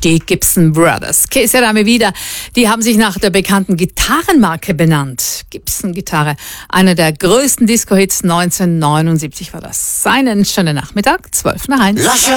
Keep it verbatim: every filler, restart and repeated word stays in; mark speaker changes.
Speaker 1: die Gibson Brothers. Casey Adame wieder. Die haben sich nach der bekannten Gitarrenmarke benannt. Gibson-Gitarre. Einer der größten Disco-Hits neunzehnhundertneunundsiebzig war das. Einen schönen Nachmittag, zwölf nach eins.